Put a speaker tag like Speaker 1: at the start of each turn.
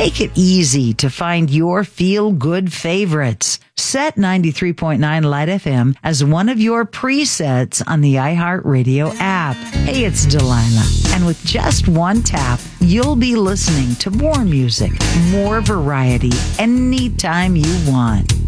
Speaker 1: make it easy to find your feel-good favorites. Set 93.9 Light FM as one of your presets on the iHeartRadio app. Hey, it's Delilah. And with just one tap, you'll be listening to more music, more variety, anytime you want.